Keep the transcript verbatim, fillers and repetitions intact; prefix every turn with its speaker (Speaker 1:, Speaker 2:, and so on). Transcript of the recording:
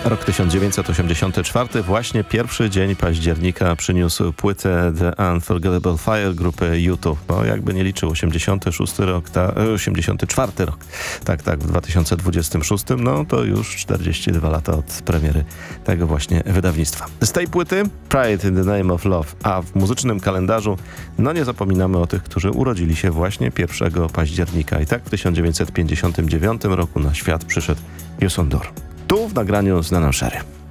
Speaker 1: Rok tysiąc dziewięćset osiemdziesiąty czwarty, właśnie pierwszy dzień października przyniósł płytę The Unforgettable Fire grupy U two. No jakby nie liczył, osiemdziesiąty szósty rok, ta, osiemdziesiąty czwarty rok. Tak, tak, w dwa tysiące dwudziestym szóstym, no to już czterdzieści dwa lata od premiery tego właśnie wydawnictwa. Z tej płyty Pride in the Name of Love, a w muzycznym kalendarzu no nie zapominamy o tych, którzy urodzili się właśnie pierwszego października. I tak w tysiąc dziewięćset pięćdziesiątym dziewiątym roku na świat przyszedł Youssou N'Dour. Tu w nagraniu z Nana Sherry.